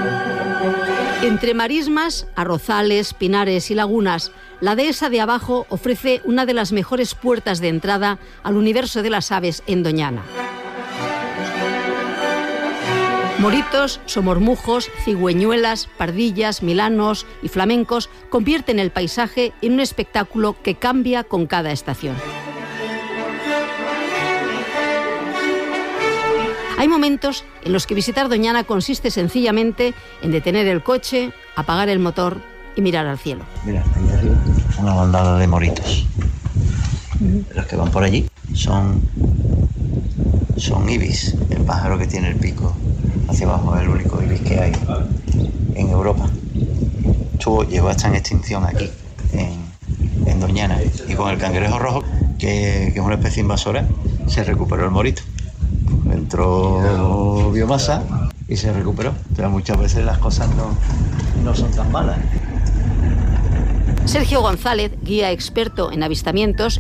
Entre marismas, arrozales, pinares y lagunas, la dehesa de Abajo ofrece una de las mejores puertas de entrada al universo de las aves en Doñana. Moritos, somormujos, cigüeñuelas, pardillas, milanos y flamencos convierten el paisaje en un espectáculo que cambia con cada estación. Hay momentos en los que visitar Doñana consiste sencillamente en detener el coche, apagar el motor y mirar al cielo. Mira, ahí arriba una bandada de moritos. Los que van por allí son ibis, el pájaro que tiene el pico hacia abajo, es el único ibis que hay en Europa. Llegó hasta en extinción aquí, en Doñana, y con el cangrejo rojo, que es una especie invasora, se recuperó el morito. Entró biomasa y se recuperó. Pero muchas veces las cosas no son tan malas. Sergio González, guía experto en avistamientos